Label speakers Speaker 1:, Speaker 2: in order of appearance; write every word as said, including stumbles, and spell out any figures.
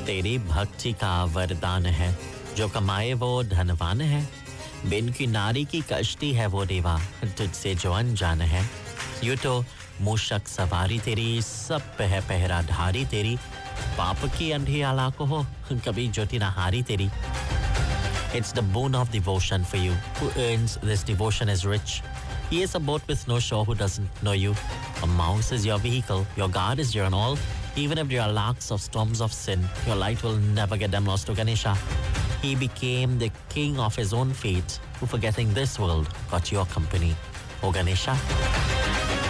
Speaker 1: तेरी भक्ति का वरदान है, जो कमाए वो धनवान है। बिन की नारी की कश्ती है वो देवा, तुझसे जो अनजान है। यूं तो मूषक सवारी तेरी, सब पे है पहराधारी तेरी। पाप की अंधी आला को हो, कभी ज्योति ना हारी तेरी। It's the boon of devotion for you. Who earns this devotion is rich. He is a boat with no shore who doesn't know you. A mouse is your vehicle. Your God is your and all. Even if there are lakhs of storms of sin, your light will never get them lost to Ganesha. He became the king of his own fate, who forgetting this world got your company. O Ganesha.